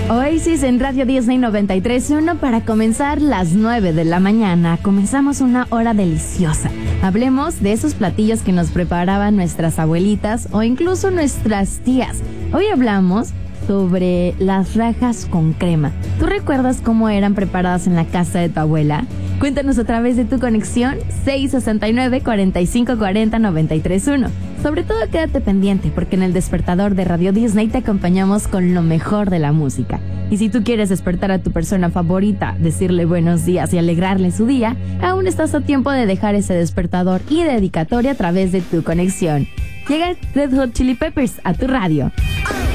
Oasis en Radio Disney 93.1 para comenzar las 9 de la mañana. Comenzamos una hora deliciosa. Hablemos de esos platillos que nos preparaban nuestras abuelitas o incluso nuestras tías. Hoy hablamos sobre las rajas con crema. ¿Tú recuerdas cómo eran preparadas en la casa de tu abuela? Cuéntanos a través de tu conexión 669-4540-931. Sobre todo quédate pendiente porque en el despertador de Radio Disney te acompañamos con lo mejor de la música. Y si tú quieres despertar a tu persona favorita, decirle buenos días y alegrarle su día, aún estás a tiempo de dejar ese despertador y dedicatoria a través de tu conexión. Llega Red Hot Chili Peppers a tu radio.